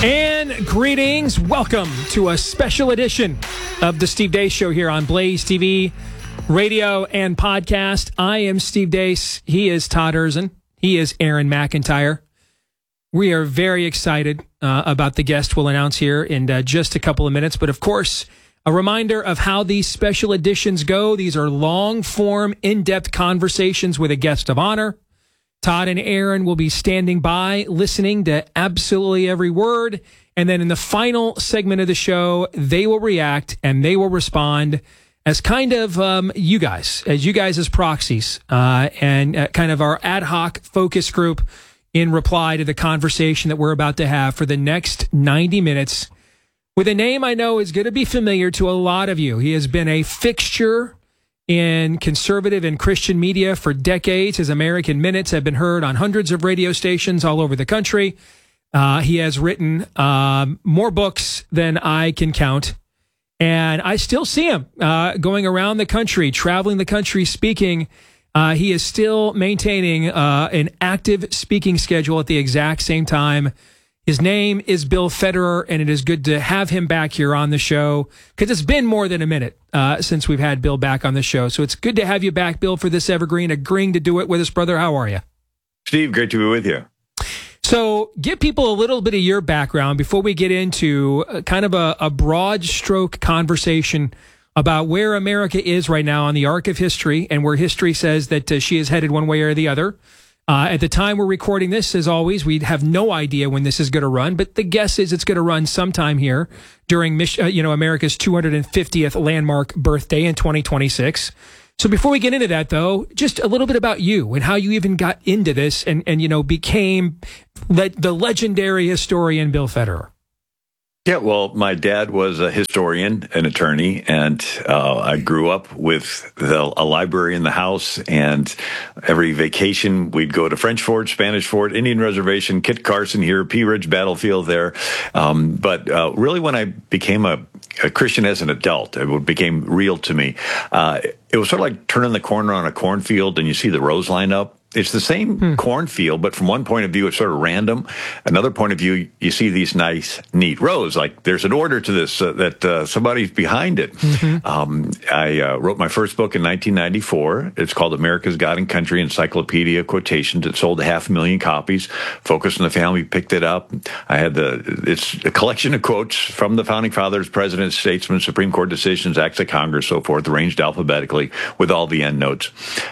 And greetings. Welcome to a special edition of the Steve Deace Show here on Blaze TV, radio, and podcast. I am Steve Deace. He is Todd Erzin. He is Aaron McIntyre. We are very excited about the guest we'll announce here in just a couple of minutes. But of course, a reminder of how these special editions go. These are long-form, in-depth conversations with a guest of honor. Todd and Aaron will be standing by, listening to absolutely every word. And then in the final segment of the show, they will react and they will respond as kind of you guys as proxies and kind of our ad hoc focus group in reply to the conversation that we're about to have for the next 90 minutes with a name I know is going to be familiar to a lot of you. He has been a fixture in conservative and Christian media for decades. His American Minutes have been heard on hundreds of radio stations all over the country. He has written more books than I can count. And I still see him going around the country, traveling the country, speaking. He is still maintaining an active speaking schedule at the exact same time. His name is Bill Federer, and it is good to have him back here on the show because it's been more than a minute since we've had Bill back on the show. So it's good to have you back, Bill, for this evergreen, agreeing to do it with us, brother. How are you? Steve, great to be with you. So give people a little bit of your background before we get into kind of a broad stroke conversation about where America is right now on the arc of history and where history says that she is headed one way or the other. At the time we're recording this, as always, we have no idea when this is going to run, but the guess is it's going to run sometime here during America's 250th landmark birthday in 2026. So before we get into that, though, just a little bit about you and how you even got into this and became the legendary historian Bill Federer. Yeah, well, my dad was a historian, an attorney, and I grew up with a library in the house, and every vacation we'd go to French Fort, Spanish Fort, Indian Reservation, Kit Carson here, Pea Ridge Battlefield there. But really when I became a Christian as an adult, it became real to me. It was sort of like turning the corner on a cornfield and you see the rows line up. It's the same cornfield, but from one point of view, it's sort of random. Another point of view, you see these nice, neat rows. Like there's an order to this, that somebody's behind it. I wrote my first book in 1994. It's called America's God and Country Encyclopedia Quotations. It sold 500,000 copies. Focus on the Family picked it up. It's a collection of quotes from the Founding Fathers, presidents, statesmen, Supreme Court decisions, acts of Congress, so forth, arranged alphabetically with all the endnotes.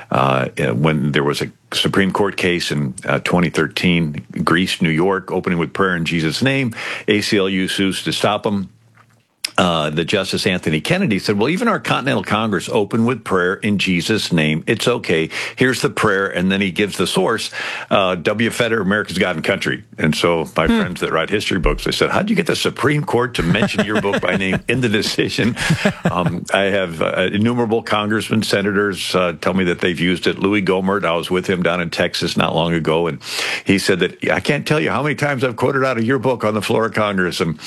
When there was a Supreme Court case in 2013, Greece, New York, opening with prayer in Jesus' name. ACLU sues to stop them. The Justice Anthony Kennedy said, well, even our Continental Congress opened with prayer in Jesus' name. It's okay. Here's the prayer. And then he gives the source, W. Federer, America's God and Country. And so my friends that write history books, they said, how'd you get the Supreme Court to mention your book by name in the decision? I have innumerable congressmen, senators tell me that they've used it. Louis Gohmert, I was with him down in Texas not long ago, and he said that, I can't tell you how many times I've quoted out of your book on the floor of Congress. And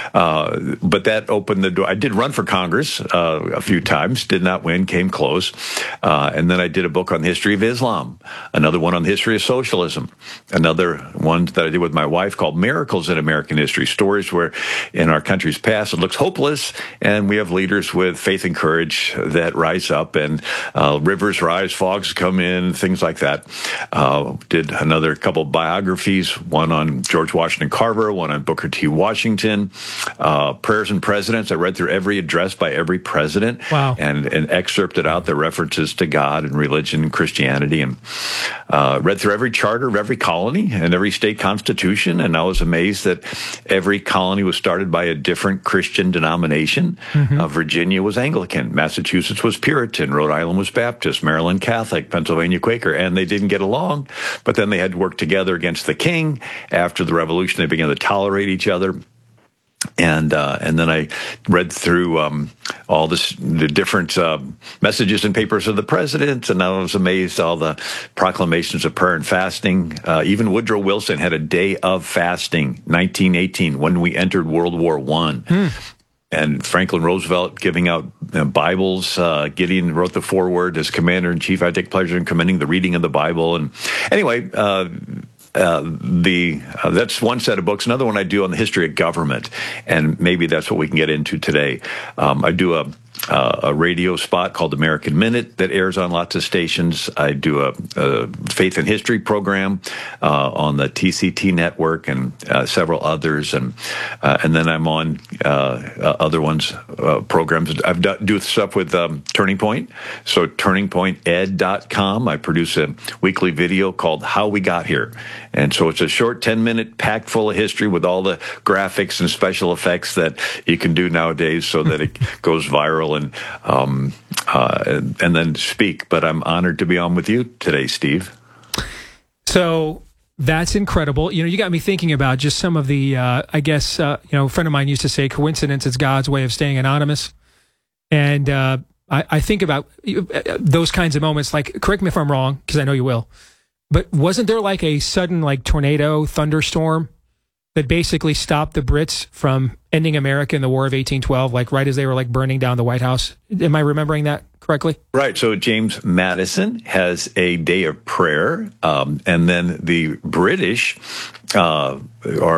but that opened the door. I did run for Congress a few times, did not win, came close. And then I did a book on the history of Islam, another one on the history of socialism, another one that I did with my wife called Miracles in American History, stories where in our country's past it looks hopeless, and we have leaders with faith and courage that rise up, and rivers rise, fogs come in, things like that. Did another couple biographies, one on George Washington Carver, one on Booker T. Washington, Prayers and Presidents. I read through every address by every president. Wow. and excerpted out the references to God and religion and Christianity, and read through every charter of every colony and every state constitution. And I was amazed that every colony was started by a different Christian denomination. Virginia was Anglican, Massachusetts was Puritan, Rhode Island was Baptist, Maryland Catholic, Pennsylvania Quaker, and they didn't get along. But then they had to work together against the king. After the Revolution, they began to tolerate each other. And then I read through all the different messages and papers of the president, and I was amazed all the proclamations of prayer and fasting. Even Woodrow Wilson had a day of fasting, 1918, when we entered World War I. And Franklin Roosevelt giving out Bibles. Gideon wrote the foreword as commander-in-chief. I take pleasure in commending the reading of the Bible. And anyway, that's one set of books. Another one I do on the history of government, and maybe that's what we can get into today. I do a radio spot called American Minute that airs on lots of stations. I do a faith and history program on the TCT network and several others, and then I'm on other ones programs. Do stuff with Turning Point, so turningpointed.com. I produce a weekly video called How We Got Here, and so it's a short 10-minute packed full of history with all the graphics and special effects that you can do nowadays, so that it goes viral and then speak. But I'm honored to be on with you today, Steve. So that's incredible. You got me thinking about just some of the, I guess, a friend of mine used to say, coincidence is God's way of staying anonymous. And I think about those kinds of moments, like, correct me if I'm wrong, because I know you will, but wasn't there like a sudden tornado thunderstorm that basically stopped the Brits from ending America in the War of 1812, right as they were burning down the White House? Am I remembering that correctly? Right. So James Madison has a day of prayer, and then the British have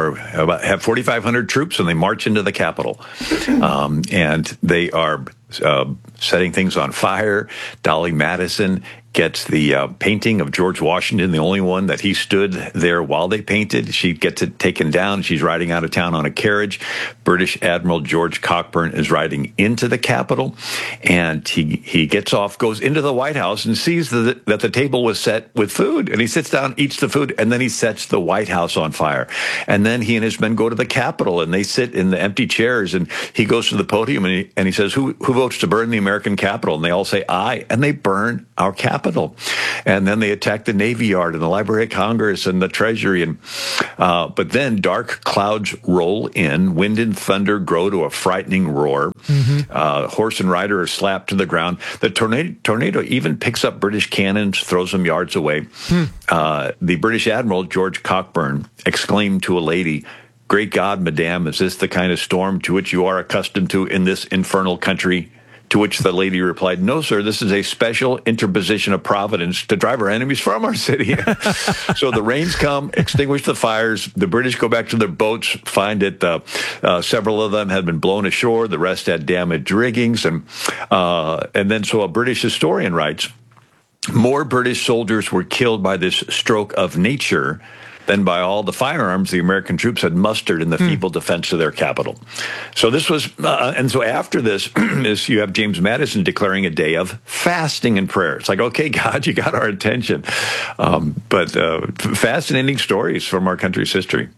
4,500 troops, and they march into the Capitol, and they are setting things on fire. Dolly Madison gets the painting of George Washington, the only one that he stood there while they painted. She gets it taken down. She's riding out of town on a carriage. British Admiral George Cockburn is riding into the Capitol, and he gets off, goes into the White House, and sees that the table was set with food, and he sits down, eats the food, and then he sets the White House on fire. And then he and his men go to the Capitol, and they sit in the empty chairs, and he goes to the podium, and he says, who votes to burn the American Capitol? And they all say, aye, and they burn our Capitol. And then they attack the Navy Yard and the Library of Congress and the Treasury. And but then dark clouds roll in, wind and thunder grow to a frightening roar. Mm-hmm. Horse and rider are slapped to the ground. The tornado even picks up British cannons, throws them yards away. The British Admiral, George Cockburn, exclaimed to a lady, "Great God, madame, is this the kind of storm to which you are accustomed to in this infernal country?" To which the lady replied, "No, sir, this is a special interposition of Providence to drive our enemies from our city." So the rains come, extinguish the fires. The British go back to their boats, find that several of them had been blown ashore. The rest had damaged riggings. And then so a British historian writes, more British soldiers were killed by this stroke of nature than by all the firearms the American troops had mustered in the feeble defense of their capital. So this was, and so after this, is you have James Madison declaring a day of fasting and prayer. It's like, okay, God, you got our attention. But fascinating stories from our country's history.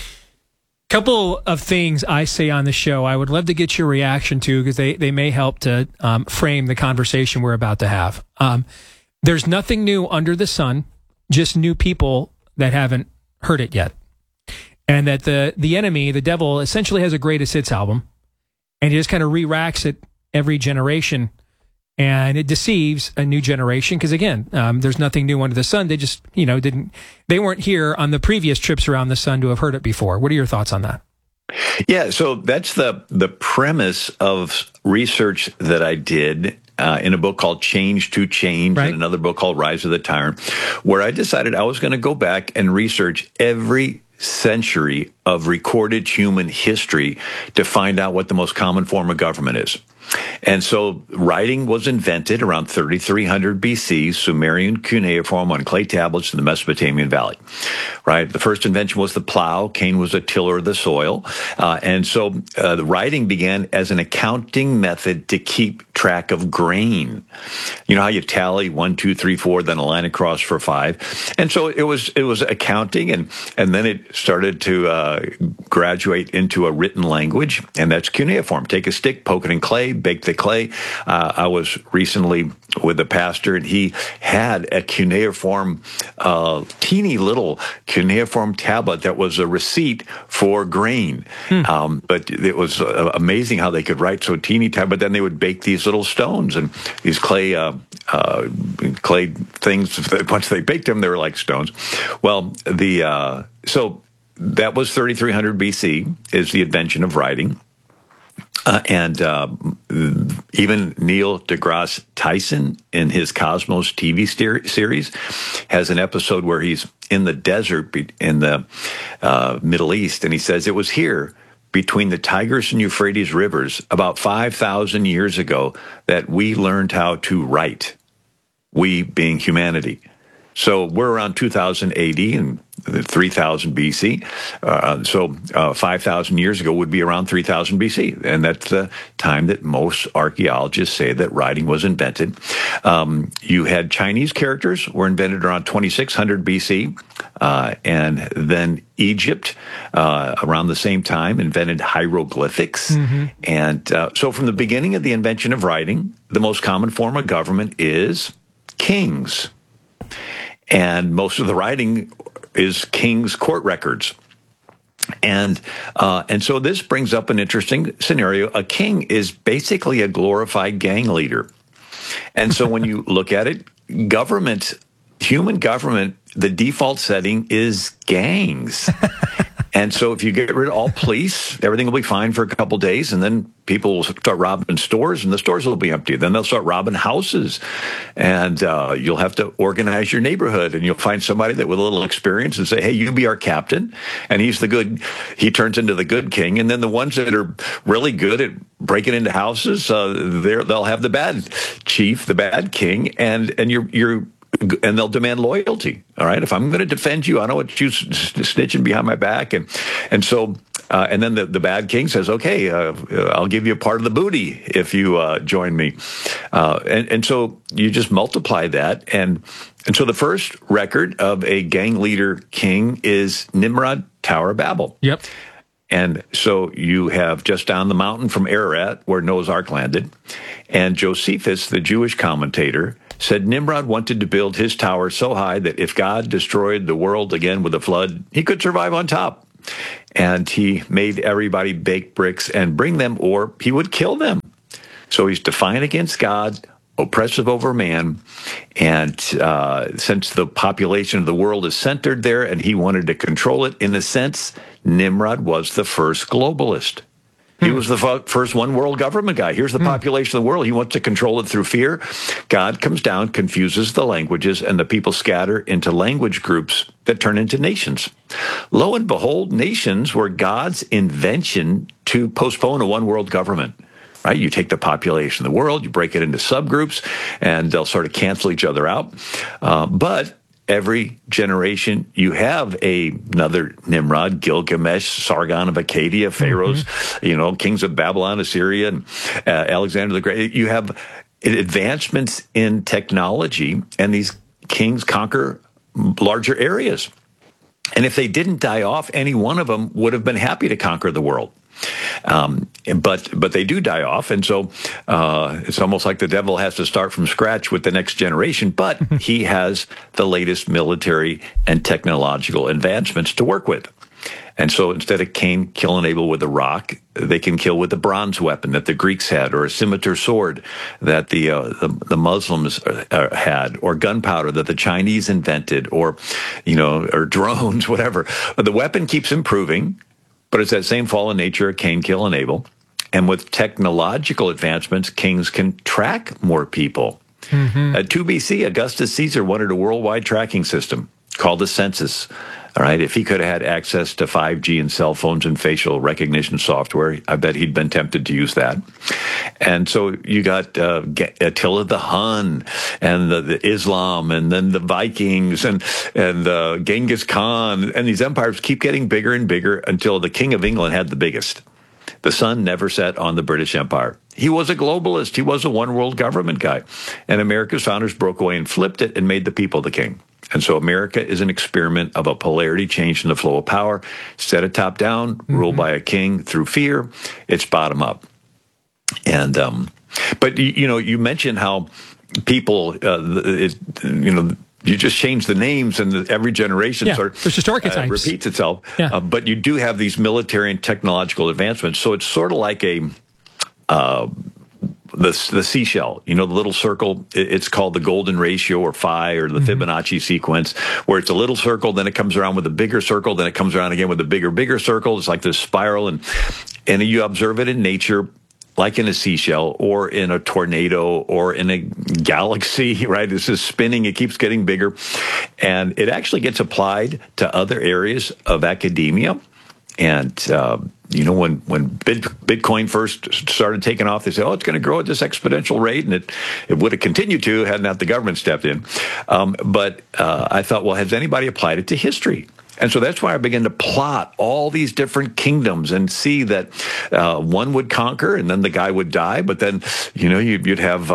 Couple of things I say on the show I would love to get your reaction to, because they may help to frame the conversation we're about to have. There's nothing new under the sun, just new people that haven't heard it yet. And that the enemy, the devil, essentially has a greatest hits album, and he just kind of re-racks it every generation, and it deceives a new generation, because again, there's nothing new under the sun. They just, they weren't here on the previous trips around the sun to have heard it before. What are your thoughts on that? Yeah, so that's the premise of research that I did in a book called Change to Change, right, and another book called Rise of the Tyrant, where I decided I was going to go back and research every century of recorded human history to find out what the most common form of government is. And so writing was invented around 3300 BC, Sumerian cuneiform on clay tablets in the Mesopotamian Valley, right? The first invention was the plow. Cain was a tiller of the soil. And so the writing began as an accounting method to keep track of grain. You know how you tally 1, 2, 3, 4, then a line across for 5. And so it was accounting, and then it started to graduate into a written language, and that's cuneiform. Take a stick, poke it in clay, bake the clay. I was recently with a pastor, and he had a cuneiform, teeny little cuneiform tablet that was a receipt for grain. But it was amazing how they could write so teeny tab, but then they would bake these little stones, and these clay things, once they baked them, they were like stones. Well, so that was 3300 BC is the invention of writing. And even Neil deGrasse Tyson in his Cosmos TV series has an episode where he's in the desert in the Middle East, and he says it was here between the Tigris and Euphrates rivers about 5,000 years ago that we learned how to write, we being humanity. So we're around 2000 AD and 3000 BC. So 5,000 years ago would be around 3000 BC. And that's the time that most archaeologists say that writing was invented. You had Chinese characters were invented around 2600 BC. And then Egypt, around the same time, invented hieroglyphics. Mm-hmm. And so from the beginning of the invention of writing, the most common form of government is kings. And most of the writing is king's court records. And so this brings up an interesting scenario. A king is basically a glorified gang leader. And so when you look at it, government, human government, the default setting is gangs. And so if you get rid of all police, everything will be fine for a couple of days, and then people will start robbing stores, and the stores will be empty. Then they'll start robbing houses, and you'll have to organize your neighborhood, and you'll find somebody that with a little experience and say, hey, you be our captain, and he turns into the good king. And then the ones that are really good at breaking into houses, they'll have the bad chief, the bad king, and they'll demand loyalty. All right, if I'm going to defend you, I don't want you snitching behind my back, and so then the bad king says, okay, I'll give you a part of the booty if you join me, and so you just multiply that, and so the first record of a gang leader king is Nimrod, Tower of Babel. Yep. And so you have just down the mountain from Ararat, where Noah's Ark landed, and Josephus, the Jewish commentator, said Nimrod wanted to build his tower so high that if God destroyed the world again with a flood, he could survive on top. And he made everybody bake bricks and bring them, or he would kill them. So he's defiant against God, oppressive over man, and since the population of the world is centered there and he wanted to control it, in a sense, Nimrod was the first globalist. He was the first one world government guy. Here's the population of the world. He wants to control it through fear. God comes down, confuses the languages, and the people scatter into language groups that turn into nations. Lo and behold, nations were God's invention to postpone a one world government. Right? You take the population of the world, you break it into subgroups, and they'll sort of cancel each other out. But every generation, you have another Nimrod, Gilgamesh, Sargon of Akkadian, pharaohs, kings of Babylon, Assyria, and Alexander the Great. You have advancements in technology, and these kings conquer larger areas. And if they didn't die off, any one of them would have been happy to conquer the world. But they do die off, and so it's almost like the devil has to start from scratch with the next generation, but he has the latest military and technological advancements to work with. And so instead of Cain killing Abel with a rock, they can kill with a bronze weapon that the Greeks had, or a scimitar sword that the Muslims had, or gunpowder that the Chinese invented, or drones, whatever. But the weapon keeps improving. But it's that same fallen nature of Cain, kill, and Abel. And with technological advancements, kings can track more people. Mm-hmm. At 2 BC, Augustus Caesar wanted a worldwide tracking system called the census. All right, if he could have had access to 5G and cell phones and facial recognition software, I bet he'd been tempted to use that. And so you got Attila the Hun, and the Islam, and then the Vikings, and Genghis Khan, and these empires keep getting bigger and bigger until the King of England had the biggest. The sun never set on the British Empire. He was a globalist. He was a one-world government guy. And America's founders broke away and flipped it and made the people the king. And so America is an experiment of a polarity change in the flow of power. Instead of top-down, ruled by a king through fear, it's bottom-up. And but you mentioned how people, you just change the names, and every generation sort of there's just archetypes. Repeats itself. Yeah. But you do have these military and technological advancements. So it's sort of like the seashell, the little circle. It's called the golden ratio, or phi, or the Fibonacci sequence, where it's a little circle, then it comes around with a bigger circle, then it comes around again with a bigger circle. It's like this spiral, and you observe it in nature. like in a seashell or in a tornado or in a galaxy, right? This is spinning. It keeps getting bigger. And it actually gets applied to other areas of academia. And, when Bitcoin first started taking off, they said, it's going to grow at this exponential rate. And it would have continued to had not the government stepped in. But I thought, well, has anybody applied it to history? And so that's why I began to plot all these different kingdoms and see that one would conquer and then the guy would die. But then, you'd have,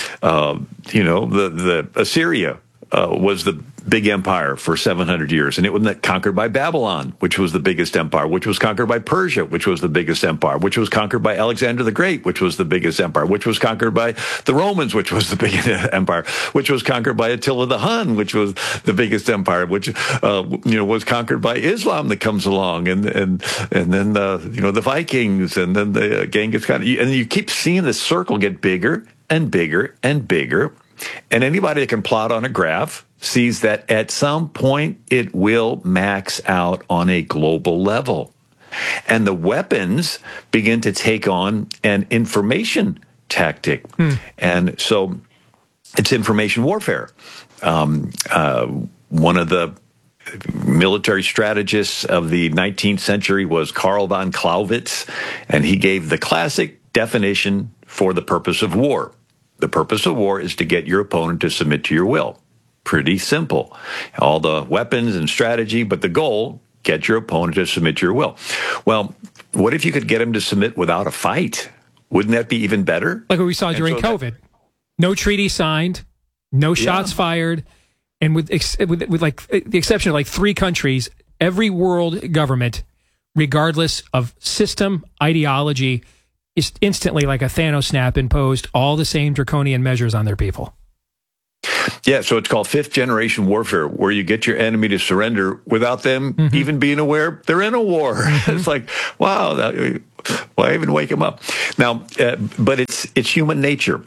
the Assyria was the big empire for 700 years. And it was conquered by Babylon, which was the biggest empire, which was conquered by Persia, which was the biggest empire, which was conquered by Alexander the Great, which was the biggest empire, which was conquered by the Romans, which was the biggest empire, which was conquered by Attila the Hun, which was the biggest empire, which, was conquered by Islam that comes along. And then, the Vikings and then the Genghis Khan. And you keep seeing the circle get bigger and bigger and bigger. And anybody that can plot on a graph sees that at some point it will max out on a global level. And the weapons begin to take on an information tactic. And so it's information warfare. One of the military strategists of the 19th century was Karl von Clausewitz, and he gave the classic definition for the purpose of war. The purpose of war is to get your opponent to submit to your will. Pretty simple. All the weapons and strategy, but the goal, get your opponent to submit to your will. Well, what if you could get him to submit without a fight? Wouldn't that be even better? Like what we saw during COVID. No treaty signed, no shots fired, and with like the exception of like 3 countries, every world government, regardless of system, ideology, is instantly like a Thanos snap imposed all the same draconian measures on their people. Yeah, so it's called 5th generation warfare, where you get your enemy to surrender without them even being aware they're in a war. It's like, wow, why even wake them up? Now, but it's human nature.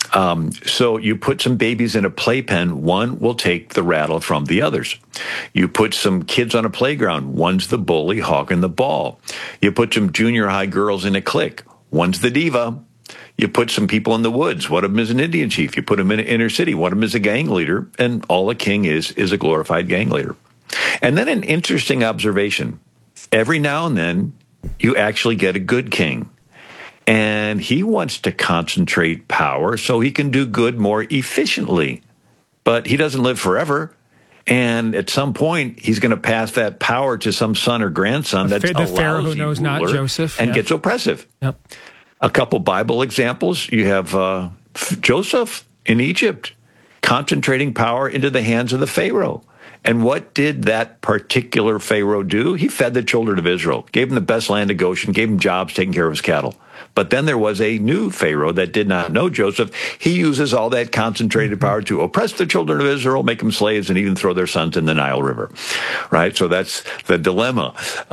So you put some babies in a playpen, one will take the rattle from the others. You put some kids on a playground, one's the bully hogging the ball. You put some junior high girls in a clique, one's the diva. You put some people in the woods, one of them is an Indian chief. You put them in an inner city, one of them is a gang leader, and all a king is a glorified gang leader. And then an interesting observation. Every now and then, you actually get a good king. And he wants to concentrate power so he can do good more efficiently. But he doesn't live forever. And at some point, he's going to pass that power to some son or grandson that's the Pharaoh who knows not Joseph. And gets oppressive. Yep. A couple Bible examples. You have Joseph in Egypt concentrating power into the hands of the Pharaoh. And what did that particular Pharaoh do? He fed the children of Israel, gave them the best land of Goshen, gave them jobs, taking care of his cattle. But then there was a new Pharaoh that did not know Joseph. He uses all that concentrated power to oppress the children of Israel, make them slaves, and even throw their sons in the Nile River. Right? So that's the dilemma.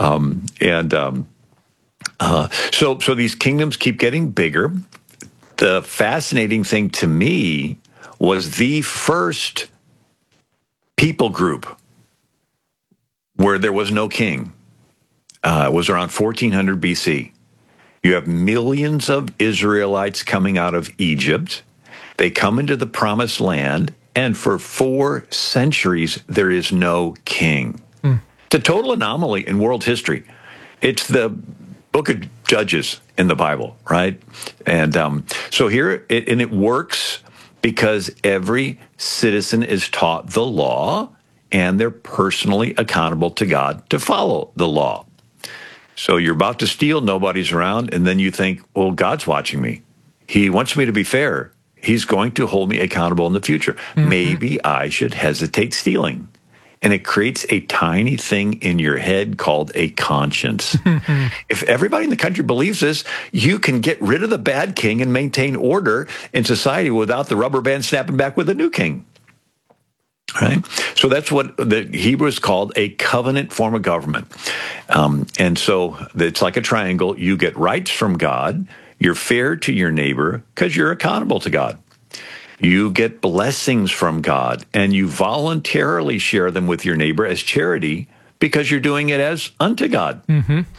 So these kingdoms keep getting bigger. The fascinating thing to me was the first people group where there was no king. It was around 1400 BC. You have millions of Israelites coming out of Egypt. They come into the promised land, and for 4 centuries, there is no king. It's a total anomaly in world history. It's the book of Judges in the Bible, right? And so here, it works because every citizen is taught the law, and they're personally accountable to God to follow the law. So you're about to steal, nobody's around, and then you think, well, God's watching me. He wants me to be fair. He's going to hold me accountable in the future. Maybe I should hesitate stealing. And it creates a tiny thing in your head called a conscience. If everybody in the country believes this, you can get rid of the bad king and maintain order in society without the rubber band snapping back with a new king. Right? So that's what the Hebrews called a covenant form of government. And so it's like a triangle. You get rights from God. You're fair to your neighbor because you're accountable to God. You get blessings from God, and you voluntarily share them with your neighbor as charity because you're doing it as unto God, not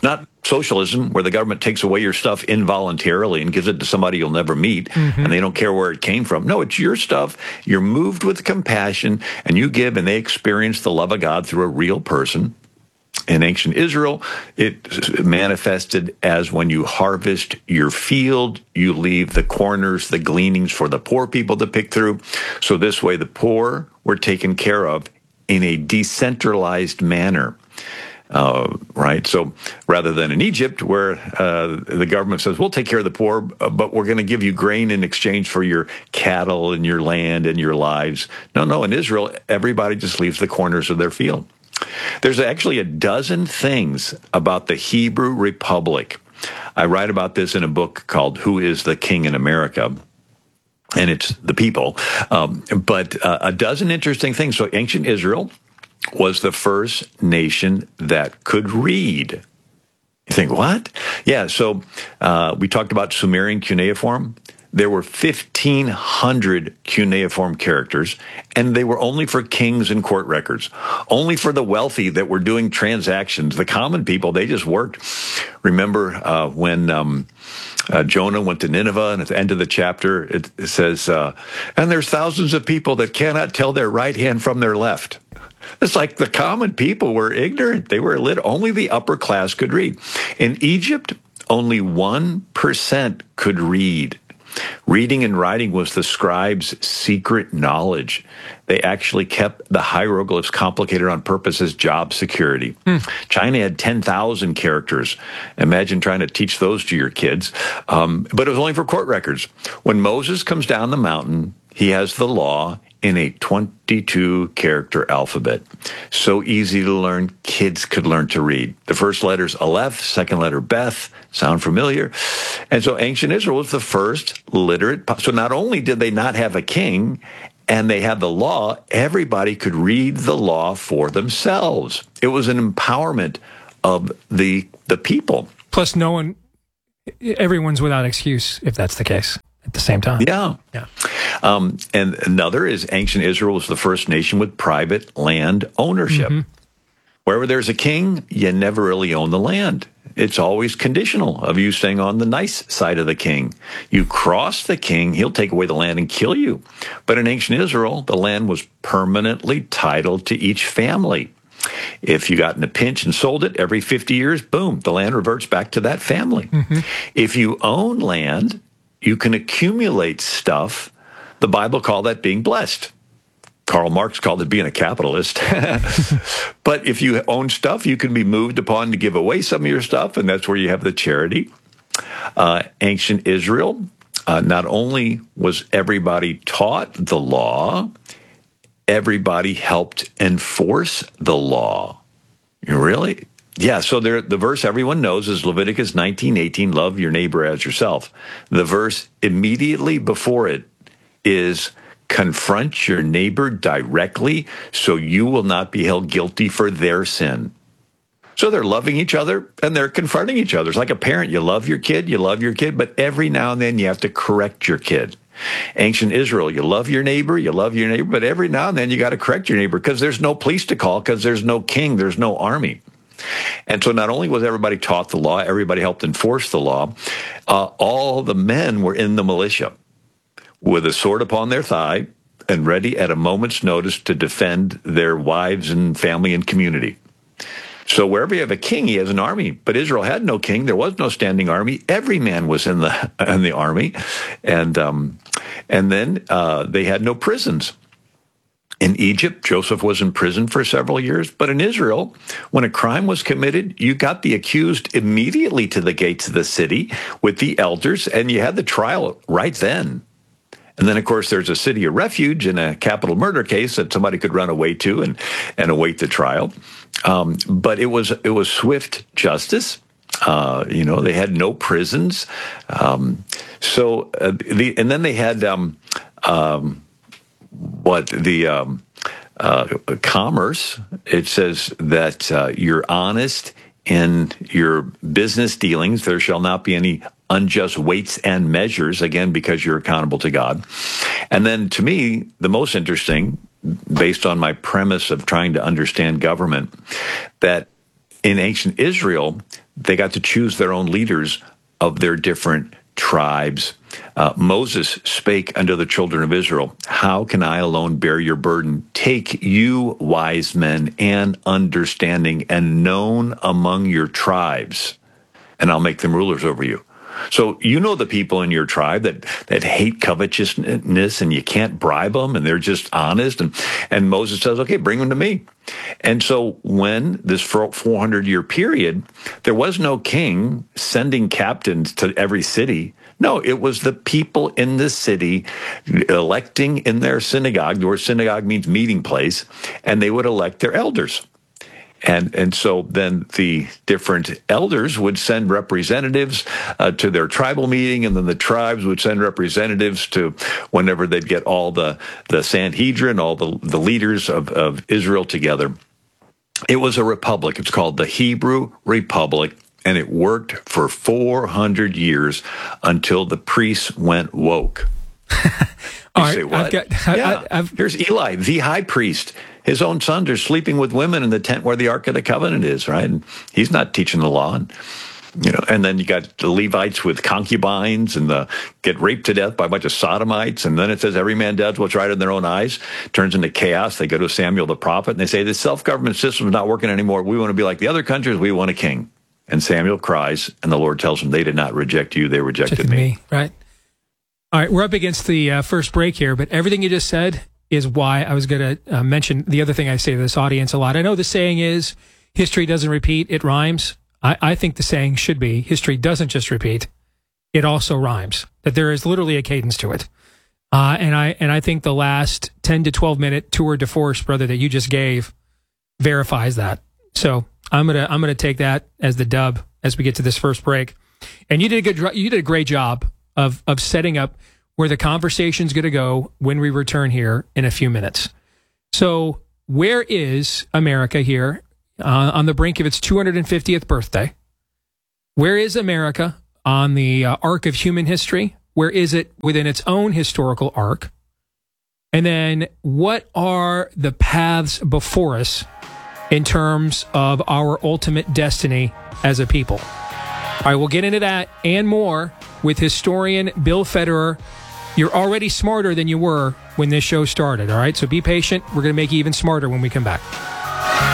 socialism, where the government takes away your stuff involuntarily and gives it to somebody you'll never meet, and they don't care where it came from. No, it's your stuff. You're moved with compassion, and you give, and they experience the love of God through a real person. In ancient Israel, it manifested as when you harvest your field, you leave the corners, the gleanings for the poor people to pick through. So this way, the poor were taken care of in a decentralized manner. Right. So rather than in Egypt, where the government says, we'll take care of the poor, but we're going to give you grain in exchange for your cattle and your land and your lives. No, in Israel, everybody just leaves the corners of their field. There's actually a dozen things about the Hebrew Republic. I write about this in a book called Who is the King in America? And it's the people. But a dozen interesting things. So ancient Israel was the first nation that could read. You think, what? Yeah, so we talked about Sumerian cuneiform. There were 1,500 cuneiform characters, and they were only for kings and court records, only for the wealthy that were doing transactions. The common people, they just worked. Remember when Jonah went to Nineveh, and at the end of the chapter, it says, and there's thousands of people that cannot tell their right hand from their left. It's like the common people were ignorant. They were illiterate. Only the upper class could read. In Egypt, only 1% could read. Reading and writing was the scribes' secret knowledge. They actually kept the hieroglyphs complicated on purpose as job security. China had 10,000 characters. Imagine trying to teach those to your kids. But it was only for court records. When Moses comes down the mountain, he has the law in a 22-character alphabet. So easy to learn, kids could learn to read. The first letter's Aleph, second letter Beth. Sound familiar? And so ancient Israel was the first literate. So not only did they not have a king, and they had the law, everybody could read the law for themselves. It was an empowerment of the people. Plus, everyone's without excuse if that's the case at the same time. Yeah. And another is ancient Israel was the first nation with private land ownership. Wherever there's a king, you never really own the land. It's always conditional of you staying on the nice side of the king. You cross the king, he'll take away the land and kill you. But in ancient Israel, the land was permanently titled to each family. If you got in a pinch and sold it every 50 years, boom, the land reverts back to that family. If you own land, you can accumulate stuff. The Bible called that being blessed. Karl Marx called it being a capitalist. But if you own stuff, you can be moved upon to give away some of your stuff, and that's where you have the charity. Ancient Israel, not only was everybody taught the law, everybody helped enforce the law. Really? Yeah, so the verse everyone knows is Leviticus 19:18, love your neighbor as yourself. The verse immediately before it is confront your neighbor directly so you will not be held guilty for their sin. So they're loving each other and they're confronting each other. It's like a parent. You love your kid, but every now and then you have to correct your kid. Ancient Israel, you love your neighbor, but every now and then you got to correct your neighbor because there's no police to call, because there's no king, there's no army. And so not only was everybody taught the law, everybody helped enforce the law, all the men were in the militia with a sword upon their thigh and ready at a moment's notice to defend their wives and family and community. So wherever you have a king, he has an army. But Israel had no king. There was no standing army. Every man was in the army. And then they had no prisons. In Egypt, Joseph was in prison for several years. But in Israel, when a crime was committed, you got the accused immediately to the gates of the city with the elders, and you had the trial right then. And then, of course, there's a city of refuge in a capital murder case that somebody could run away to and await the trial. But it was swift justice. They had no prisons. And then they had commerce. It says that you're honest in your business dealings. There shall not be any unjust weights and measures, again, because you're accountable to God. And then to me, the most interesting, based on my premise of trying to understand government, that in ancient Israel, they got to choose their own leaders of their different tribes. Moses spake unto the children of Israel, how can I alone bear your burden? Take you wise men and understanding and known among your tribes, and I'll make them rulers over you. So you know the people in your tribe that hate covetousness, and you can't bribe them, and they're just honest. And Moses says, okay, bring them to me. And so when this 400-year period, there was no king sending captains to every city. No, it was the people in the city electing in their synagogue. The word synagogue means meeting place, and they would elect their elders. And so then the different elders would send representatives to their tribal meeting, and then the tribes would send representatives to whenever they'd get all the Sanhedrin, all the leaders of Israel together. It was a republic. It's called the Hebrew Republic, and it worked for 400 years until the priests went woke. All right, say, what? Here's Eli, the high priest. His own sons are sleeping with women in the tent where the Ark of the Covenant is, right? And he's not teaching the law. And then you got the Levites with concubines and get raped to death by a bunch of sodomites. And then it says every man does what's right in their own eyes. Turns into chaos. They go to Samuel the prophet and they say, the self-government system is not working anymore. We want to be like the other countries. We want a king. And Samuel cries, and the Lord tells him, they did not reject you. They rejected me. Right. All right, we're up against the first break here, but everything you just said is why I was going to mention the other thing I say to this audience a lot. I know the saying is, history doesn't repeat, it rhymes. I think the saying should be, history doesn't just repeat, it also rhymes. That there is literally a cadence to it. And I think the last 10 to 12 minute tour de force, brother, that you just gave verifies that. So I'm gonna take that as the dub as we get to this first break. And you did a great job of setting up where the conversation's going to go when we return here in a few minutes. So where is America here on the brink of its 250th birthday? Where is America on the arc of human history? Where is it within its own historical arc? And then what are the paths before us in terms of our ultimate destiny as a people? All right, we'll get into that and more with historian Bill Federer. You're already smarter than you were when this show started, all right? So be patient. We're going to make you even smarter when we come back.